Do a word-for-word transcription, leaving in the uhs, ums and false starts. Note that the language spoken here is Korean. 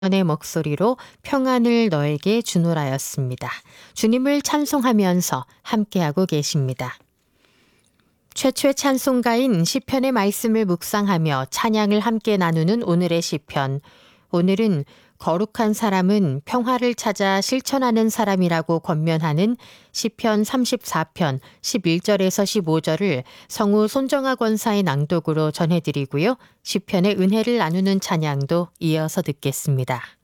의 목소리로 평안을 너에게 주노라였습니다. 주님을 찬송하면서 함께하고 계십니다. 최초의 찬송가인 시편의 말씀을 묵상하며 찬양을 함께 나누는 오늘의 시편. 오늘은 거룩한 사람은 평화를 찾아 실천하는 사람이라고 권면하는 시편 삼십사 편 십일 절에서 십오 절을 성우 손정아 권사의 낭독으로 전해드리고요. 시편의 은혜를 나누는 찬양도 이어서 듣겠습니다.